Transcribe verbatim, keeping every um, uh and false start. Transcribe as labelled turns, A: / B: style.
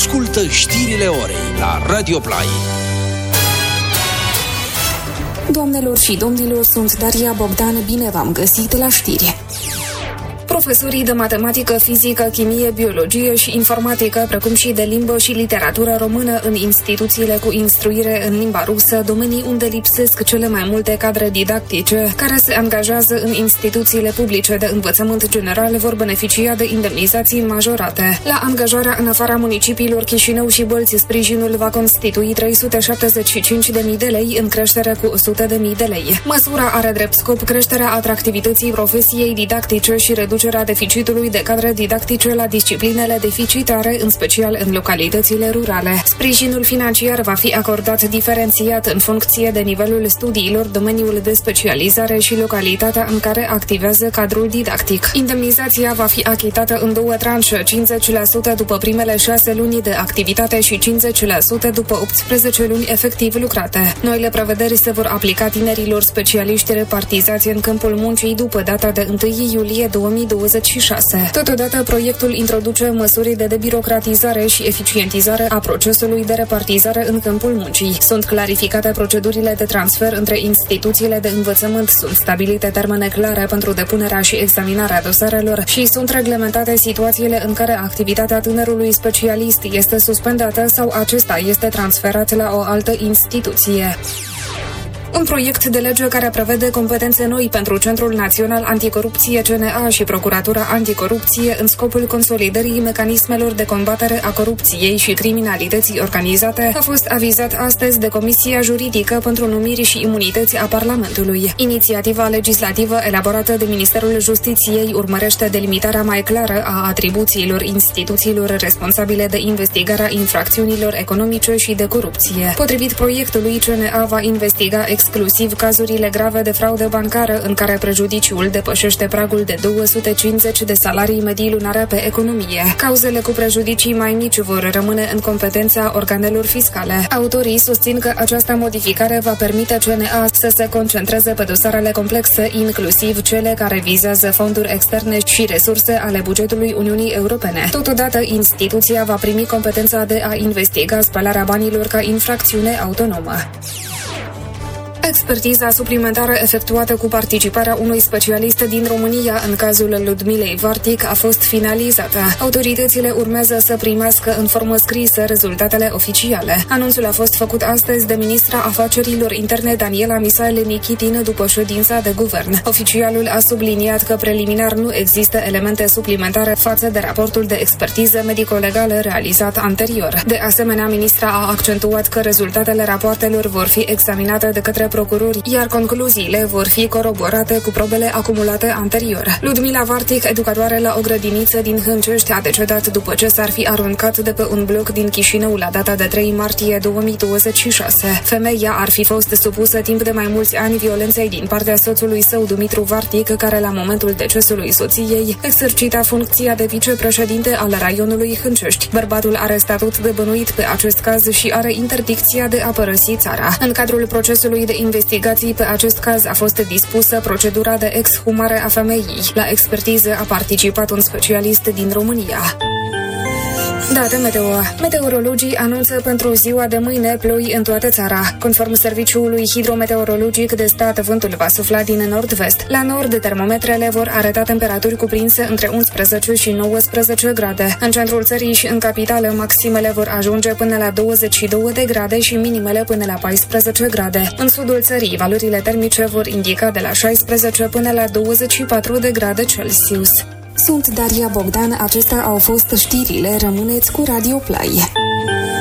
A: Ascultă știrile orei la Radio Play.
B: Doamnelor și domnilor, sunt Daria Bogdan, bine v-am găsit la știri. Profesorii de matematică, fizică, chimie, biologie și informatică, precum și de limbă și literatură română în instituțiile cu instruire în limba rusă, domenii unde lipsesc cele mai multe cadre didactice, care se angajează în instituțiile publice de învățământ general, vor beneficia de indemnizații majorate. La angajarea în afara municipiilor Chișinău și Bălți, sprijinul va constitui trei sute șaptezeci și cinci de mii de lei, în creștere cu o sută de mii de lei. Măsura are drept scop creșterea atractivității profesiei didactice și reducerea deficitului de cadre didactice la disciplinele deficitare, în special în localitățile rurale. Sprijinul financiar va fi acordat diferențiat în funcție de nivelul studiilor, domeniul de specializare și localitatea în care activează cadrul didactic. Indemnizația va fi achitată în două tranșe, cincizeci la sută după primele șase luni de activitate și cincizeci la sută după optsprezece luni efectiv lucrate. Noile prevederi se vor aplica tinerilor specialiști repartizați în câmpul muncii după data de întâi iulie două mii douăzeci și șase. Totodată, proiectul introduce măsuri de debirocratizare și eficientizare a procesului de repartizare în câmpul muncii. Sunt clarificate procedurile de transfer între instituțiile de învățământ, sunt stabilite termene clare pentru depunerea și examinarea dosarelor și sunt reglementate situațiile în care activitatea tânărului specialist este suspendată sau acesta este transferat la o altă instituție. Un proiect de lege care prevede competențe noi pentru Centrul Național Anticorupție C N A și Procuratura Anticorupție în scopul consolidării mecanismelor de combatere a corupției și criminalității organizate a fost avizat astăzi de Comisia Juridică pentru Numiri și Imunități a Parlamentului. Inițiativa legislativă elaborată de Ministerul Justiției urmărește delimitarea mai clară a atribuțiilor instituțiilor responsabile de investigarea infracțiunilor economice și de corupție. Potrivit proiectului, C N A va investiga exclusiv cazurile grave de fraudă bancară în care prejudiciul depășește pragul de două sute cincizeci de salarii medii lunare pe economie. Cauzele cu prejudicii mai mici vor rămâne în competența organelor fiscale. Autorii susțin că această modificare va permite C N A să se concentreze pe dosarele complexe, inclusiv cele care vizează fonduri externe și resurse ale bugetului Uniunii Europene. Totodată, instituția va primi competența de a investiga spălarea banilor ca infracțiune autonomă. Expertiza suplimentară efectuată cu participarea unui specialist din România în cazul Ludmilei Vartic a fost finalizată. Autoritățile urmează să primească în formă scrisă rezultatele oficiale. Anunțul a fost făcut astăzi de ministra afacerilor interne Daniela Misail Nichitin după ședința de guvern. Oficialul a subliniat că preliminar nu există elemente suplimentare față de raportul de expertiză medico-legală realizat anterior. De asemenea, ministra a accentuat că rezultatele rapoartelor vor fi examinate de către procurori, iar concluziile vor fi coroborate cu probele acumulate anterior. Ludmila Vartic, educatoare la o grădiniță din Hâncești, a decedat după ce s-ar fi aruncat de pe un bloc din Chișinău la data de trei martie două mii douăzeci și șase. Femeia ar fi fost supusă timp de mai mulți ani violenței din partea soțului său, Dumitru Vartic, care la momentul decesului soției exercita funcția de vicepreședinte al raionului Hâncești. Bărbatul are statut de bănuit pe acest caz și are interdicția de a părăsi țara. În cadrul procesului de investigații pe acest caz a fost dispusă procedura de exhumare a femeii. La expertiză a participat un specialist din România. Date meteo. Meteorologii anunță pentru ziua de mâine ploi în toată țara. Conform Serviciului Hidrometeorologic de Stat, vântul va sufla din nord-vest. La nord, termometrele vor arăta temperaturi cuprinse între unsprezece și nouăsprezece grade. În centrul țării și în capitală, maximele vor ajunge până la douăzeci și două de grade și minimele până la paisprezece grade. În sudul țării, valorile termice vor indica de la șaisprezece până la douăzeci și patru de grade Celsius. Sunt Daria Bogdan, acestea au fost știrile, rămâneți cu Radio Play.